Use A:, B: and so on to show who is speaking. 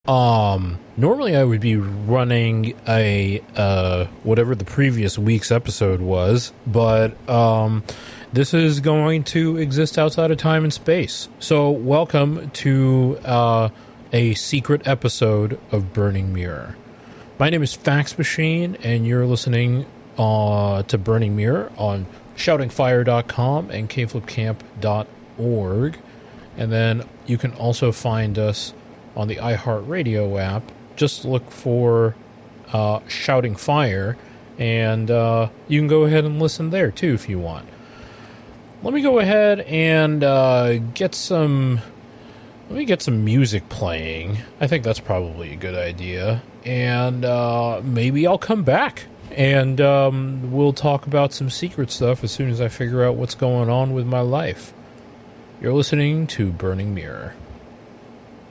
A: Normally I would be running a, whatever the previous week's episode was, but, this is going to exist outside of time and space. So welcome to, a secret episode of Burning Mirror. My name is Fax Machine, and you're listening, to Burning Mirror on shoutingfire.com and kflipcamp.org. And then you can also find us on the iHeartRadio app. Just look for Shouting Fire, and you can go ahead and listen there too if you want. Let me go ahead and get some music playing. I think that's probably a good idea. And maybe I'll come back and we'll talk about some secret stuff as soon as I figure out what's going on with my life. You're listening to Burning Mirror.